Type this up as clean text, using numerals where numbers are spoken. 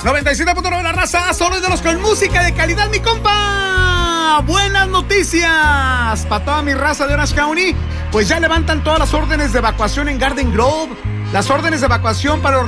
97.9 la raza, solo de los con música de calidad, mi compa. Buenas noticias para toda mi raza de Orange County. Pues ya levantan todas las órdenes de evacuación en Garden Grove. Las órdenes de evacuación para los